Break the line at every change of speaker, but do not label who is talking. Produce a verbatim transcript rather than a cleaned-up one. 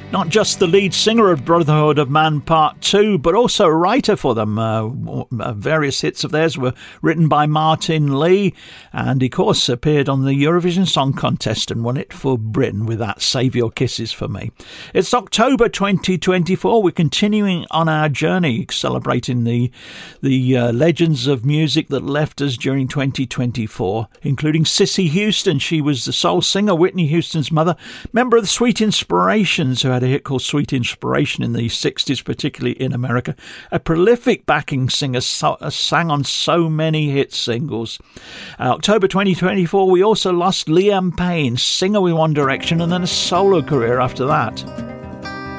Not just the lead singer of Brotherhood of Man Part two, but also a writer for them. Uh, various hits of theirs were written by Martin Lee, and of course appeared on the Eurovision Song Contest and won it for Britain with that Save Your Kisses for Me. It's October twenty twenty-four. We're continuing on our journey, celebrating the, the uh, legends of music that left us during twenty twenty-four, including Cissy Houston. She was the soul singer, Whitney Houston's mother, member of the Sweet Inspirations, who had a hit called Sweet Inspiration in the sixties, particularly in America. A prolific backing singer, so, uh, sang on so many hit singles. Uh, October twenty twenty-four, we also lost Liam Payne, singer with One Direction, and then a solo career after that.